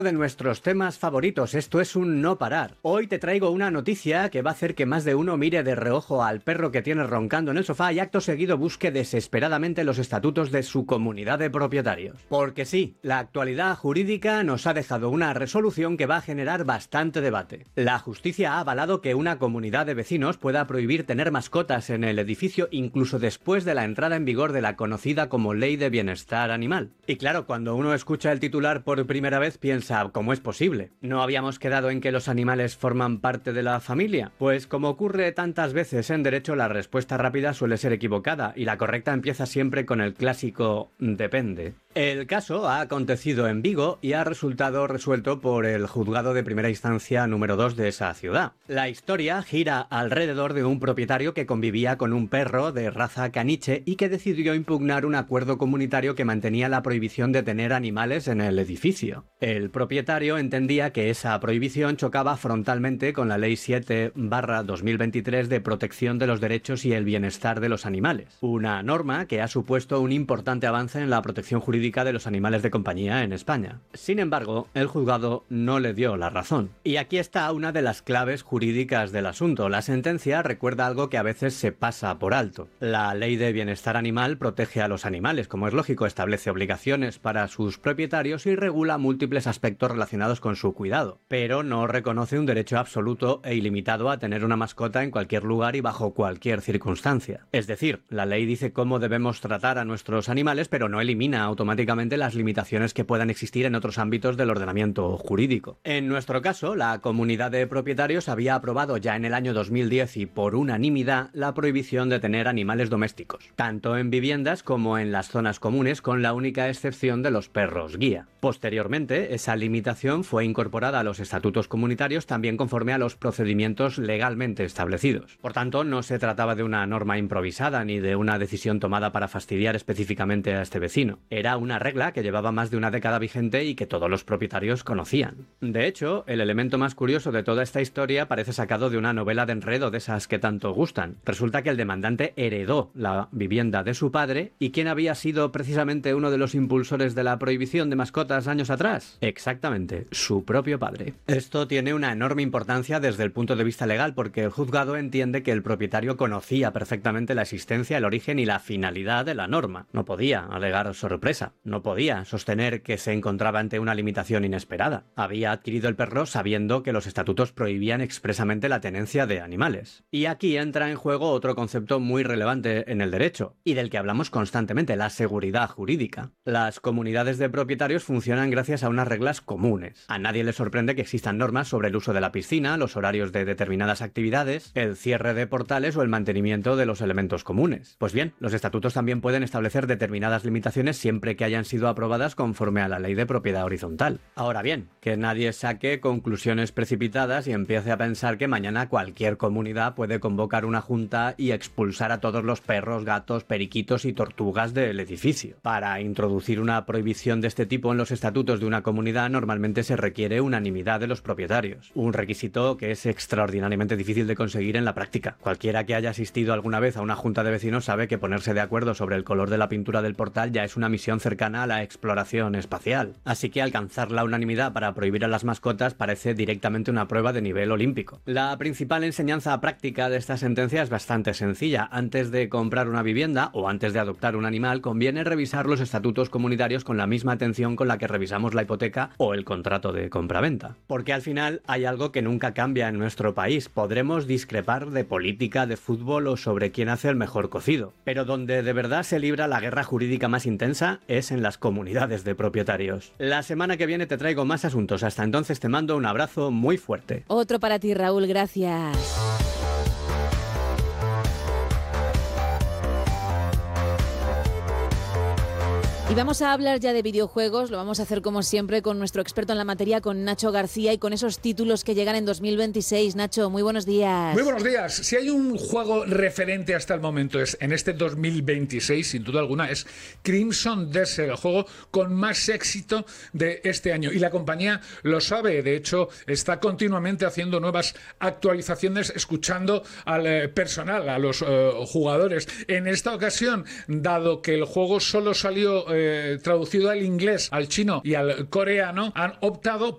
De nuestros temas favoritos, esto es un no parar. Hoy te traigo una noticia que va a hacer que más de uno mire de reojo al perro que tienes roncando en el sofá y acto seguido busque desesperadamente los estatutos de su comunidad de propietarios. Porque sí, la actualidad jurídica nos ha dejado una resolución que va a generar bastante debate. La justicia ha avalado que una comunidad de vecinos pueda prohibir tener mascotas en el edificio incluso después de la entrada en vigor de la conocida como Ley de Bienestar Animal. Y claro, cuando uno escucha el titular por primera vez piensa: ¿cómo es posible? ¿No habíamos quedado en que los animales forman parte de la familia? Pues como ocurre tantas veces en derecho, la respuesta rápida suele ser equivocada y la correcta empieza siempre con el clásico depende. El caso ha acontecido en Vigo y ha resultado resuelto por el juzgado de primera instancia número 2 de esa ciudad. La historia gira alrededor de un propietario que convivía con un perro de raza caniche y que decidió impugnar un acuerdo comunitario que mantenía la prohibición de tener animales en el edificio. El propietario entendía que esa prohibición chocaba frontalmente con la Ley 7/2023 de protección de los derechos y el bienestar de los animales, una norma que ha supuesto un importante avance en la protección jurídica de los animales de compañía en España. Sin embargo, el juzgado no le dio la razón. Y aquí está una de las claves jurídicas del asunto. La sentencia recuerda algo que a veces se pasa por alto. La Ley de Bienestar Animal protege a los animales, como es lógico, establece obligaciones para sus propietarios y regula múltiples aspectos relacionados con su cuidado, pero no reconoce un derecho absoluto e ilimitado a tener una mascota en cualquier lugar y bajo cualquier circunstancia. Es decir, la ley dice cómo debemos tratar a nuestros animales, pero no elimina automáticamente las limitaciones que puedan existir en otros ámbitos del ordenamiento jurídico. En nuestro caso, la comunidad de propietarios había aprobado ya en el año 2010 y por unanimidad la prohibición de tener animales domésticos, tanto en viviendas como en las zonas comunes, con la única excepción de los perros guía. Posteriormente, esa limitación fue incorporada a los estatutos comunitarios también conforme a los procedimientos legalmente establecidos. Por tanto, no se trataba de una norma improvisada ni de una decisión tomada para fastidiar específicamente a este vecino. Era una regla que llevaba más de una década vigente y que todos los propietarios conocían. De hecho, el elemento más curioso de toda esta historia parece sacado de una novela de enredo de esas que tanto gustan. Resulta que el demandante heredó la vivienda de su padre, y ¿quién había sido precisamente uno de los impulsores de la prohibición de mascotas años atrás? Exactamente, su propio padre. Esto tiene una enorme importancia desde el punto de vista legal, porque el juzgado entiende que el propietario conocía perfectamente la existencia, el origen y la finalidad de la norma. No podía alegar sorpresa, no podía sostener que se encontraba ante una limitación inesperada. Había adquirido el perro sabiendo que los estatutos prohibían expresamente la tenencia de animales. Y aquí entra en juego otro concepto muy relevante en el derecho, y del que hablamos constantemente: la seguridad jurídica. Las comunidades de propietarios funcionan gracias a unas reglas comunes. A nadie le sorprende que existan normas sobre el uso de la piscina, los horarios de determinadas actividades, el cierre de portales o el mantenimiento de los elementos comunes. Pues bien, los estatutos también pueden establecer determinadas limitaciones siempre que hayan sido aprobadas conforme a la ley de propiedad horizontal. Ahora bien, que nadie saque conclusiones precipitadas y empiece a pensar que mañana cualquier comunidad puede convocar una junta y expulsar a todos los perros, gatos, periquitos y tortugas del edificio. Para introducir una prohibición de este tipo en los estatutos de una comunidad normalmente se requiere unanimidad de los propietarios, un requisito que es extraordinariamente difícil de conseguir en la práctica. Cualquiera que haya asistido alguna vez a una junta de vecinos sabe que ponerse de acuerdo sobre el color de la pintura del portal ya es una misión cercana a la exploración espacial. Así que alcanzar la unanimidad para prohibir a las mascotas parece directamente una prueba de nivel olímpico. La principal enseñanza práctica de esta sentencia es bastante sencilla. Antes de comprar una vivienda o antes de adoptar un animal, conviene revisar los estatutos comunitarios con la misma atención con la que revisamos la hipoteca o el contrato de compraventa. Porque al final hay algo que nunca cambia en nuestro país. Podremos discrepar de política, de fútbol o sobre quién hace el mejor cocido, pero donde de verdad se libra la guerra jurídica más intensa es en las comunidades de propietarios. La semana que viene te traigo más asuntos. Hasta entonces te mando un abrazo muy fuerte. Otro para ti, Raúl, gracias. Y vamos a hablar ya de videojuegos, lo vamos a hacer como siempre con nuestro experto en la materia, con Nacho García, y con esos títulos que llegan en 2026. Nacho, muy buenos días. Muy buenos días. Si hay un juego referente hasta el momento en este 2026, sin duda alguna, es Crimson Desert, el juego con más éxito de este año. Y la compañía lo sabe, de hecho, está continuamente haciendo nuevas actualizaciones, escuchando al personal, a los jugadores. En esta ocasión, dado que el juego solo salió traducido al inglés, al chino y al coreano, han optado